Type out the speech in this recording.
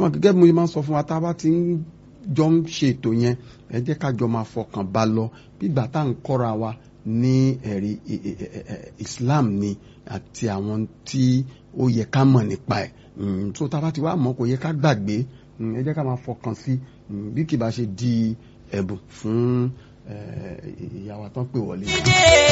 àmọ́ gẹ́gẹ́ bí mo máa ń sọ fún wa tá a bá ti ń jọ ń ṣètò yẹn ẹ jẹ́ ká jọ máa fọkàn bá lọ bí ìgbà tá à ń kọ́ra wa ní ẹ̀rí Islam ni àti àwọn tí ó yẹ ká mọ̀ nípa ẹ̀ tó tá a bá ti wá mọ̀ kò yẹ ká gbàgbé ẹ jẹ́ ká máa fọkàn sí bí kì bá ṣe di ẹ̀bùn fún ìyàwó tán pè wọlé.